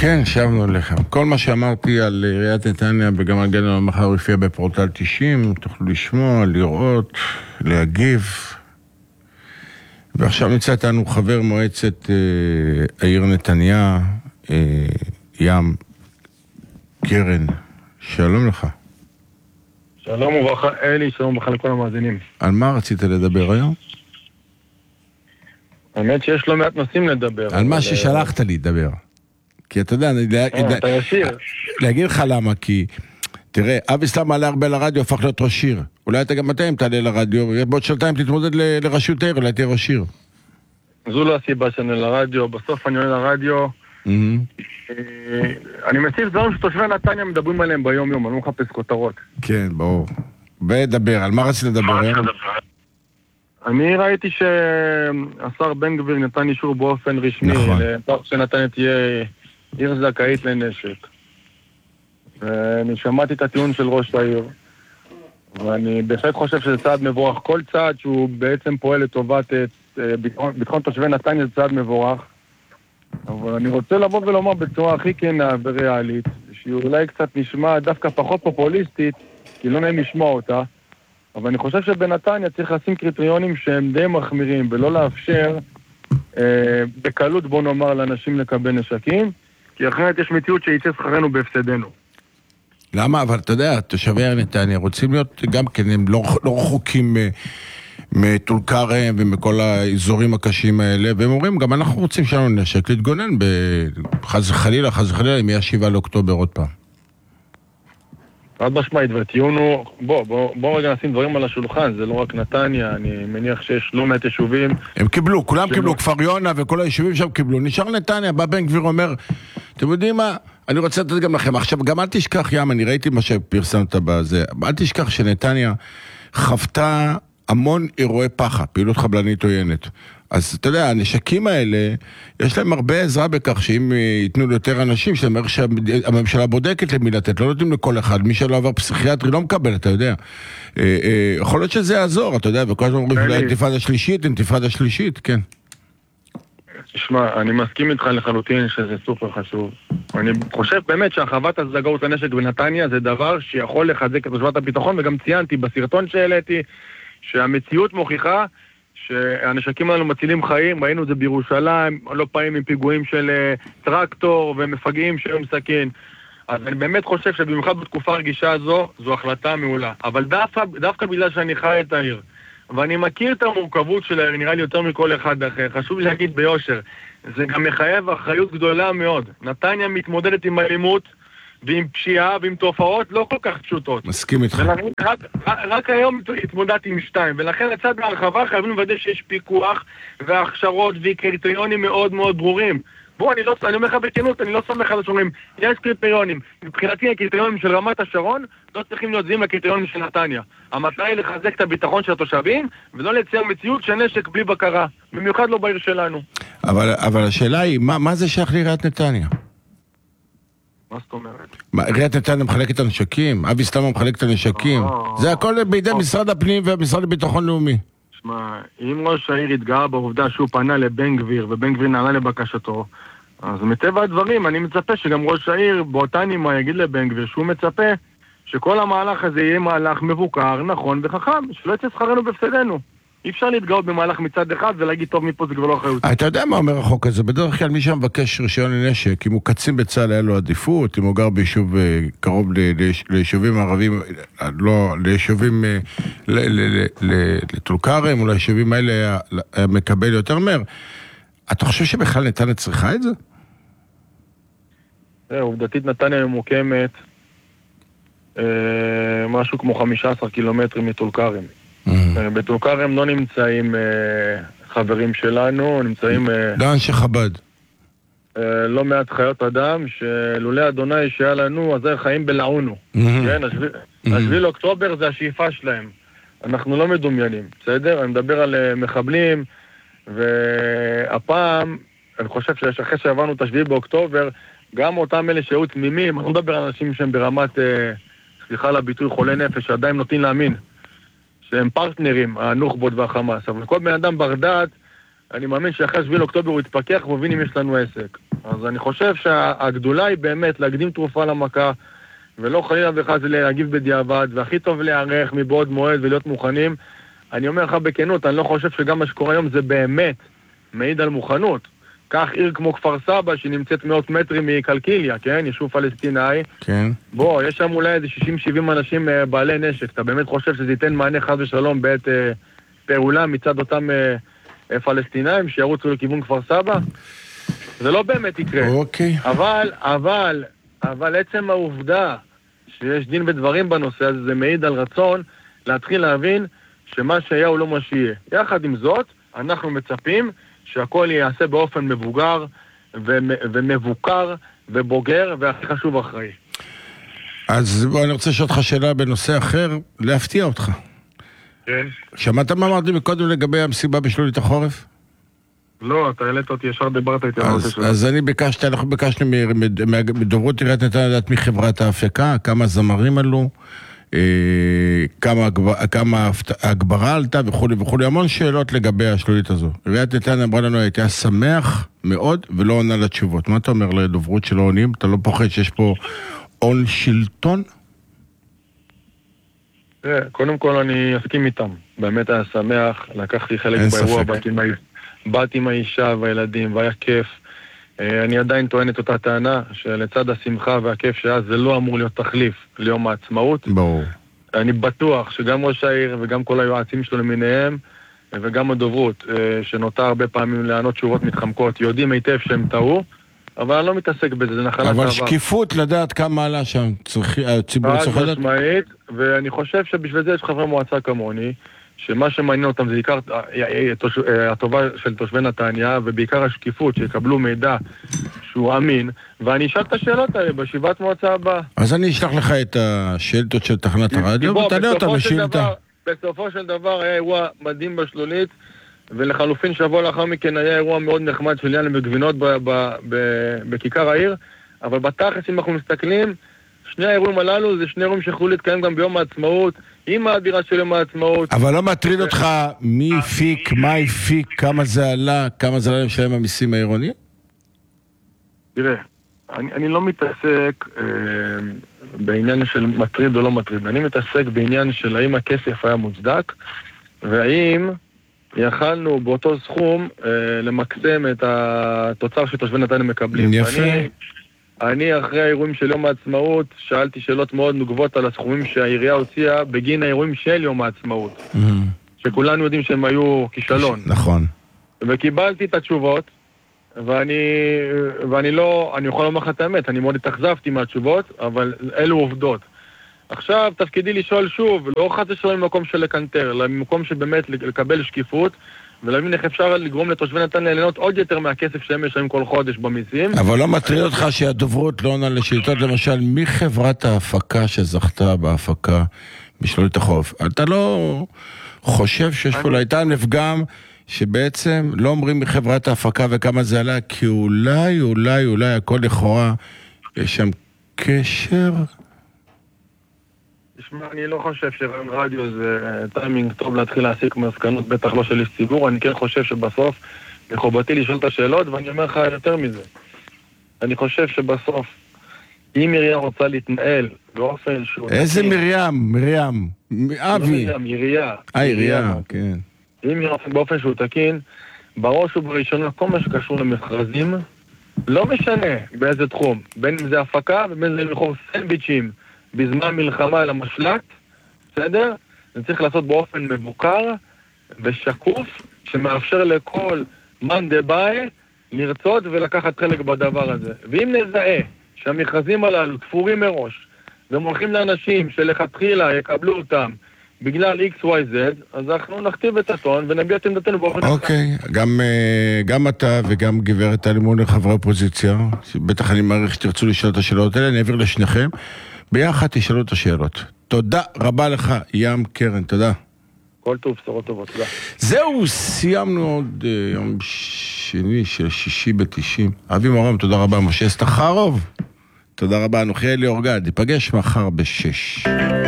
כן, שבנו לכם. כל מה שאמרתי על עיריית נתניה וגם על גדעון מחר יופיע בפורטל 90, תוכלו לשמוע, לראות, להגיב. ועכשיו נמצא איתנו חבר מועצת העיר נתניה, ים קרן. שלום לך. שלום וברכה אלי, שלום וברכה לכל המאזינים. על מה רצית לדבר היום? האמת שיש לא מעט נושאים לדבר. על מה ששלחת לי לדבר. כי אתה יודע, אתה ישיר. להגיד לך למה, כי תראה, אבי סתם עלה הרבה לרדיו, הפך להיות ראש עיר. אולי אתה גם אם תעלה לרדיו, בעוד שנתיים תתמודד לראשות העיר, אולי תהיה ראש עיר. זו לא הסיבה שאני לרדיו, בסוף אני עולה לרדיו. אני מציב דברים שתושבי נתניה מדברים עליהם ביום יום, אני לא מחפש כותרות. כן, ברור. ודבר, על מה רצית לדבר? אני ראיתי שהשר בן גביר נתן אישור באופן רשמי, שנתניה תהיה עיר זכאית לנשק. ואני שמעתי את הטיעון של ראש העיר, ואני בהחלט חושב שזה צעד מבורך. כל צעד שהוא בעצם פועל לטובת ביטחון תושבי נתניה זה צעד מבורך. אבל אני רוצה לבוא ולומר בצורה הכי כנה וריאלית, שהיא אולי קצת נשמע דווקא פחות פופוליסטית, כי לא נעים לשמוע אותה, אבל אני חושב שבנתניה צריך לשים קריטריונים שהם די מחמירים, ולא לאפשר בקלות, בוא נאמר, לאנשים לקבל נשקים, כי אחרת יש מציאות שיצא שכרנו בהפסדנו. למה? אבל אתה יודע, תושבי נתניה רוצים להיות גם כן, הם לא רחוקים מטול כרם ומכל האזורים הקשים האלה, והם אומרים, גם אנחנו רוצים שלנו נשק להתגונן חס וחלילה, אם יהיה 7 לאוקטובר עוד פעם. עד משמעית, והטיעון הוא, בוא רגע נשים דברים על השולחן, זה לא רק נתניה, אני מניח שיש לא מעט יישובים. הם קיבלו, כולם קיבלו, כפר יונה וכל היישובים שם קיבלו, נשאר נתניה, בא בן גביר אומר, אתם יודעים מה, אני רוצה לתת גם לכם, עכשיו גם אל תשכח ים, אני ראיתי מה שפרסמת בזה, אל תשכח שנתניה חוותה המון אירועי פח"ע, פעילות חבלנית עוינת. אז אתה יודע, הנשקים האלה, יש להם הרבה עזרה בכך שאם ייתנו ליותר אנשים, זאת אומרת שהממשלה בודקת למי לתת, לא נותנים לכל אחד, מי שלא עבר פסיכיאטרי לא מקבל, אתה יודע. יכול להיות שזה יעזור, אתה יודע, וכל הזמן אומרים שאולי אינתיפאדה שלישית, כן. תשמע, אני מסכים איתך לחלוטין שזה סופר חשוב. אני חושב באמת שהרחבת הסדגות הנשק בנתניה זה דבר שיכול לחזק את תושבת הביטחון, וגם ציינתי בסרטון שהעליתי, שהמציאות מוכיחה שהנשקים האלו מצילים חיים, ראינו את זה בירושלים, לא פעמים עם פיגועים של טרקטור ומפגעים שהיו עם סכין. אז אני באמת חושב שבמיוחד בתקופה הרגישה הזו, זו החלטה מעולה. אבל דווקא בגלל שאני חי את העיר, ואני מכיר את המורכבות של העיר, נראה לי יותר מכל אחד אחר, חשוב להגיד ביושר, זה גם מחייב אחריות גדולה מאוד. נתניה מתמודדת עם אלימות, ועם פשיעה ועם תופעות לא כל כך פשוטות. מסכים איתך. רק היום התמודדתי עם 2, ולכן לצד ההרחבה חייבים לוודא שיש פיקוח והכשרות וקריטריונים מאוד מאוד ברורים. בוא, אני אומר לך בכנות, אני לא סומך על שאומרים, יש קריטריונים. מבחינתי הקריטריונים של רמת השרון לא צריכים להיות זהים לקריטריונים של נתניה. המטרה היא לחזק את הביטחון של התושבים, ולא לייצר מציאות של נשק בלי בקרה. במיוחד לא בעיר שלנו. אבל השאלה היא, מה זה שייך לעיריית נתניה? מה זאת אומרת? עיריית נתניה מחלקת את הנשקים, אבי סתם מחלק את הנשקים. זה הכל בידי משרד הפנים והמשרד לביטחון לאומי. שמע, אם ראש העיר התגאה בעובדה שהוא פנה לבן גביר, ובן גביר נענה לבקשתו, אז מטבע הדברים אני מצפה שגם ראש העיר באותה נימה יגיד לבן גביר שהוא מצפה שכל המהלך הזה יהיה מהלך מבוקר, נכון וחכם, שלא יצא שכרנו בהפסדנו. אי אפשר להתגאות במהלך מצד אחד ולהגיד טוב מפה זה כבר לא אחריות. אתה יודע מה אומר החוק הזה? בדרך כלל מי שמבקש רישיון לנשק, אם הוא קצין בצה"ל היה לו עדיפות, אם הוא גר ביישוב קרוב ליישובים ערבים, לא, ליישובים לטול כרם, או ליישובים האלה מקבל יותר מהר. אתה חושב שבכלל נתניה צריכה את זה? עובדתית נתניה ממוקמת משהו כמו 15 קילומטרים מטול כרם. בטול כרם לא נמצאים חברים שלנו, נמצאים לא אנשי חב"ד. לא מעט חיות אדם שלולא אדוני שהיה לנו, אז זה חיים בלעונו. כן, 7 לאוקטובר זה השאיפה שלהם. אנחנו לא מדומיינים, בסדר? אני מדבר על מחבלים, והפעם, אני חושב שאחרי שעברנו את 7 באוקטובר, גם אותם אלה שהיו תמימים, אני לא מדבר על אנשים שהם ברמת, סליחה על הביטוי, חולי נפש, שעדיין נוטים להאמין. שהם פרטנרים, הנוח'בות והחמאס. אבל כל בן אדם בר דעת, אני מאמין שאחרי 7 לאוקטובר הוא יתפכח ומבין אם יש לנו עסק. אז אני חושב שהגדולה היא באמת להקדים תרופה למכה, ולא חלילה וחס להגיב בדיעבד, והכי טוב להיערך מבעוד מועד ולהיות מוכנים. אני אומר לך בכנות, אני לא חושב שגם מה שקורה היום זה באמת מעיד על מוכנות. כך עיר כמו כפר סבא, שנמצאת מאות מטרים מקלקיליה, כן? יישוב פלסטיני. כן. בוא, יש שם אולי איזה 60-70 אנשים בעלי נשק. אתה באמת חושב שזה ייתן מענה חס ושלום בעת פעולה מצד אותם פלסטינאים שירוצו לכיוון כפר סבא? זה לא באמת יקרה. אוקיי. אבל עצם העובדה שיש דין ודברים בנושא הזה, זה מעיד על רצון להתחיל להבין שמה שהיה הוא לא מה שיהיה. יחד עם זאת, אנחנו מצפים שהכל ייעשה באופן מבוגר ומבוקר ובוגר, והכי חשוב אחראי. אז בוא, אני רוצה לשאול אותך שאלה בנושא אחר, להפתיע אותך. כן. שמעת מה אמרתי מקודם לגבי המסיבה בשלולית החורף? לא, אתה העלית אותי, ישר דיברת איתי. אז אנחנו ביקשנו מדוברות עיריית נתניה לדעת מחברת ההפקה, כמה זמרים עלו, כמה הגברה עלתה וכו', המון שאלות לגבי השלולית הזו. עיריית נתניה אמרה לנו, הייתה שמח מאוד ולא עונה לתשובות. מה אתה אומר לדוברות שלא עונים? אתה לא פוחד שיש פה עול שלטון? קודם כל אני אסכים איתם. באמת היה שמח, לקחתי חלק באירוע, באתי עם האישה והילדים, והיה כיף. אני עדיין טוען את אותה טענה, שלצד השמחה והכיף שהיה, זה לא אמור להיות תחליף ליום העצמאות. ברור. אני בטוח שגם ראש העיר וגם כל היועצים שלו למיניהם, וגם הדוברות, שנותר הרבה פעמים לענות תשובות מתחמקות, יודעים היטב שהם טעו, אבל אני לא מתעסק בזה, זה נחלת העבר. אבל שקיפות לדעת כמה עלה שם, הציבור צריך לדעת? משמעית, ואני חושב שבשביל זה יש חברי מועצה כמוני, שמה שמעניין אותם זה בעיקר הטובה של תושבי נתניה, ובעיקר השקיפות, שיקבלו מידע שהוא אמין, ואני אשאל את השאלות האלה בישיבת מועצה הבאה. אז אני אשלח לך את השאילתות של תחנת הרדיו, ותעלה אותם לשאילתה. בסופו של דבר היה אירוע מדהים בשלולית, ולחלופין שבוע לאחר מכן היה אירוע מאוד נחמד של יאללה בגבינות בכיכר העיר, אבל בתכלס אם אנחנו מסתכלים, שני האירועים הללו זה שני אירועים שיכולו להתקיים גם ביום העצמאות, עם האדירה של יום העצמאות. אבל לא מטריד אותך מי הפיק, מה הפיק, כמה זה עלה לשלם המיסים העירוניים? תראה, אני לא מתעסק בעניין של מטריד או לא מטריד, אני מתעסק בעניין של האם הכסף היה מוצדק, והאם יכלנו באותו סכום למקסם את התוצר שתושבי נתניה מקבלים. יפה. אני אחרי האירועים של יום העצמאות שאלתי שאלות מאוד נוגבות על הסכומים שהעירייה הוציאה בגין האירועים של יום העצמאות, שכולנו יודעים שהם היו כישלון. נכון. וקיבלתי את התשובות, ואני לא, אני יכול לומר לך את האמת, אני מאוד התאכזבתי מהתשובות, אבל אלו עובדות. עכשיו תפקידי לשאול שוב, לא חס ושלום ממקום של לקנטר, אלא ממקום שבאמת לקבל שקיפות, ולהבין איך אפשר לגרום לתושבי נתניה ליהנות עוד יותר מהכסף שהם משלמים כל חודש במיסים. אבל לא מטריד אותך שהדוברות לא עונה לשאילתות, למשל, מי חברת ההפקה שזכתה בהפקה בשלולית החורף? אתה לא חושב שיש פה הייתה נפגם שבעצם לא אומרים מחברת ההפקה וכמה זה עלה, כי אולי הכל לכאורה, יש שם קשר? תשמע, אני לא חושב שרעיון רדיו זה טיימינג טוב להתחיל להסיק מסקנות, בטח לא של איש ציבור. אני כן חושב שבסוף מחובתי לשאול את השאלות, ואני אומר לך יותר מזה. אני חושב שבסוף, אם עירייה רוצה להתנהל באופן שהוא... איזה מרים? אבי. עירייה, כן. אם היא רוצה באופן שהוא תקין, בראש ובראשונה, כל מה שקשור למכרזים, לא משנה באיזה תחום, בין אם זה הפקה ובין אם זה מכור סנדוויצ'ים, בזמן מלחמה על המשלט, בסדר? זה צריך לעשות באופן מבוקר ושקוף, שמאפשר לכל מאן דבעי לרצות ולקחת חלק בדבר הזה. ואם נזהה שהמכרזים הללו תפורים מראש, והם הולכים לאנשים שלכתחילה יקבלו אותם בגלל XYZ, אז אנחנו נכתיב את הטון ונביע את עמדתנו באופן אחר. אוקיי, גם אתה וגם גברת טלי מולר, חברי אופוזיציה, בטח אני מעריך שתרצו לשאול את השאלות האלה, אני אעביר לשניכם. ביחד תשאלו את השאלות. תודה רבה לך, ים קרן, תודה. כל טוב, בשורות טובות, תודה. זהו, סיימנו עוד יום שני של 60. אבי מורם, תודה רבה. משה סטחרוב, תודה רבה. אנוכי אלי אורגד, ניפגש מחר ב-6.